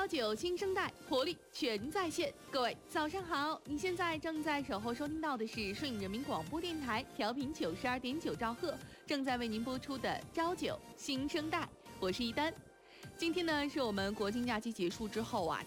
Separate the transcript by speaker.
Speaker 1: 九新生代，活力全在线。各位早上好，你现在正在守候收听到的是顺应人民广播电台调频92.9兆赫，正在为您播出的朝九新生代，我是一丹。今天呢是我们国庆假期结束之后